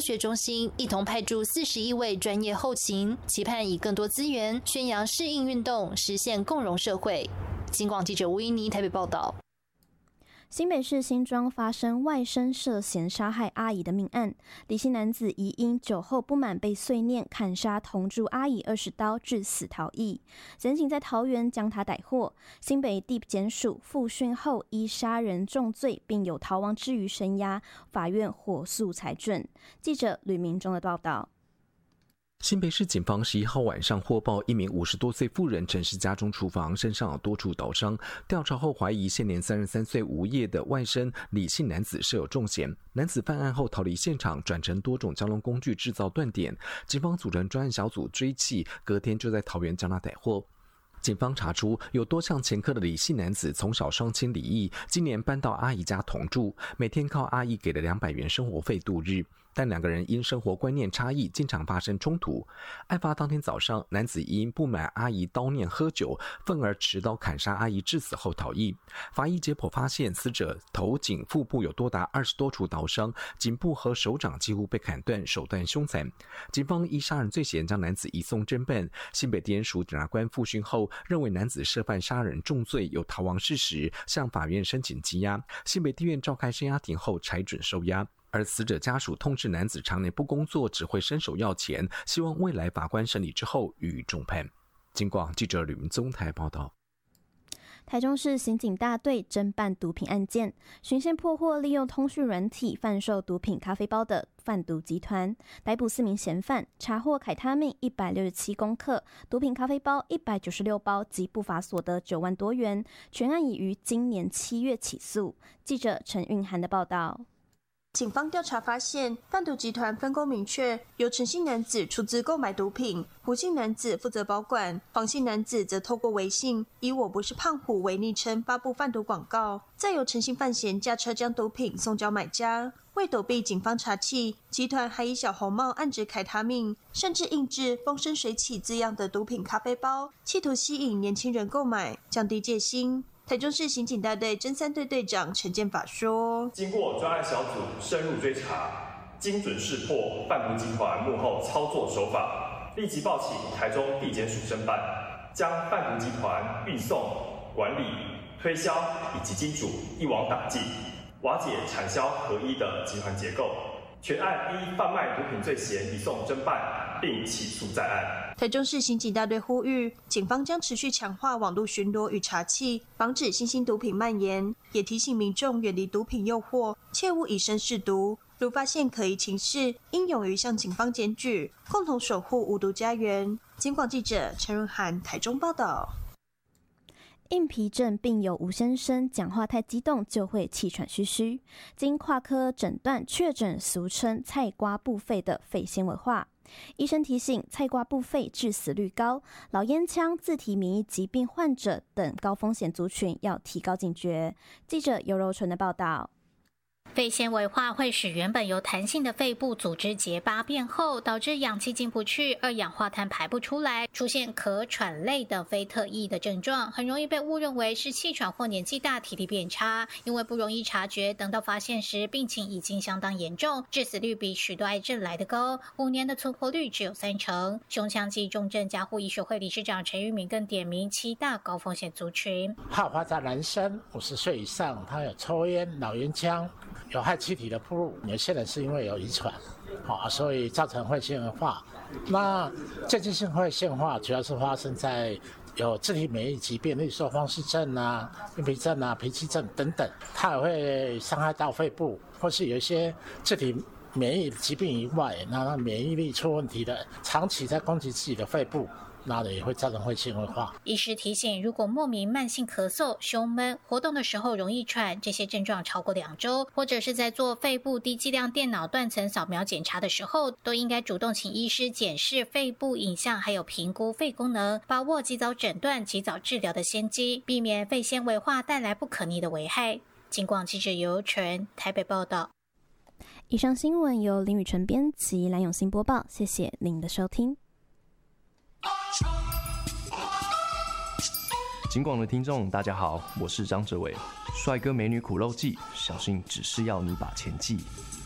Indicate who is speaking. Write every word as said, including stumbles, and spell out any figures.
Speaker 1: 学中心一同派驻四十一位专业后勤，期盼以更多资源宣扬适应运动，实现共融社会。警广记者吴依妮台北报道。
Speaker 2: 新北市新庄发生外甥涉嫌杀害阿姨的命案，李姓男子疑因酒后不满被碎念砍杀同住阿姨二十刀致死逃逸，检警在桃园将他逮获。新北地检署复讯后依杀人重罪并有逃亡之余声押，法院火速裁准。记者吕明忠的报道。
Speaker 3: 新北市警方十一号晚上获报，一名五十多岁妇人陈氏家中厨房身上有多处刀伤，调查后怀疑现年三十三岁无业的外甥李姓男子设有重嫌。男子犯案后逃离现场，转乘多种交通工具制造断点，警方组成专案小组追缉，隔天就在桃园将他逮获。警方查出有多项前科的李姓男子从小双亲离异，今年搬到阿姨家同住，每天靠阿姨给的两百元生活费度日。但两个人因生活观念差异，经常发生冲突。案发当天早上，男子因不满阿姨叨念喝酒，愤而持刀砍杀阿姨致死后逃逸。法医解剖发现，死者头颈、腹部有多达二十多处刀伤，颈部和手掌几乎被砍断，手段凶残。警方依杀人罪嫌将男子移送侦办。新北地检署检察官复讯后，认为男子涉犯杀人重罪，有逃亡事实，向法院申请羁押。新北地院召开声押庭后裁准收押。而死者家属痛斥男子常年不工作，只会伸手要钱，希望未来法官审理之后予以重判。警广记者吕明宗台报道。
Speaker 2: 台中市刑警大队侦办毒品案件，循线破获利用通讯软体贩售毒品咖啡包的贩毒集团，逮捕四名嫌犯，查获凯他命一百六十七公克、毒品咖啡包一百九十六包及不法所得九万多元。全案已于今年七月起诉。记者陈韵涵的报道。
Speaker 4: 警方调查发现，贩毒集团分工明确，由陈姓男子出资购买毒品，胡姓男子负责保管，黄姓男子则透过微信以我不是胖虎为昵称发布贩毒广告，再由陈姓犯嫌驾车将毒品送交买家。为躲避警方查缉，集团还以小红帽暗指凯他命，甚至印制风生水起字样的毒品咖啡包，企图吸引年轻人购买，降低戒心。台中市刑警大队侦三队队长陈建法说：“
Speaker 5: 经过专案小组深入追查，精准识破贩毒集团幕后操作手法，立即报请台中地检署侦办，将贩毒集团运送、管理、推销以及金主一网打尽，瓦解产销合一的集团结构。全案依贩卖毒品罪嫌移送侦办，并起诉在案。”
Speaker 4: 台中市刑警大队呼吁，警方将持续强化网络巡逻与查缉，防止新兴毒品蔓延，也提醒民众远离毒品诱惑，切勿以身试毒。如发现可疑情事，应勇于向警方检举，共同守护无毒家园。警广记者陈润涵台中报道。
Speaker 2: 硬皮症病友吴先生讲话太激动就会气喘吁吁，经跨科诊断确诊俗称菜瓜布肺的肺纤维化。医生提醒，菜瓜布肺致死率高，老烟枪、自体免疫疾病患者等高风险族群要提高警觉。记者尤柔纯的报道。
Speaker 6: 肺纤维化会使原本有弹性的肺部组织结疤变厚，导致氧气进不去，二氧化碳排不出来，出现咳喘类等非特异的症状，很容易被误认为是气喘或年纪大体力变差。因为不容易察觉，等到发现时病情已经相当严重，致死率比许多癌症来得高，五年的存活率只有三成。胸腔及重症加护医学会理事长陈玉敏更点名七大高风险族群，
Speaker 7: 好发在男生五十岁以上，他有抽烟、老烟枪、有害气体的暴露，有些人是因为有遗传，好，所以造成肺纤维化。那渐进性肺纤维化主要是发生在有自体免疫疾病，例如说风湿症啊、硬皮症啊、脾气症等等，它也会伤害到肺部，或是有一些自体免疫疾病以外，那它免疫力出问题的，长期在攻击自己的肺部，那也会造成肺纤维化。
Speaker 6: 医师提醒，如果莫名慢性咳嗽、胸闷、活动的时候容易喘，这些症状超过两周，或者是在做肺部低剂量电脑断层扫描检查的时候，都应该主动请医师检视肺部影像，还有评估肺功能，把握及早诊断、及早治疗的先机，避免肺纤维化带来不可逆的危害。警广记者尤纯台北报道。
Speaker 2: 以上新闻由林宇纯编辑，蓝永新播报，谢谢您的收听。
Speaker 8: 警广的听众大家好，我是张哲伟。帅哥美女苦肉计，小心只是要你把钱记。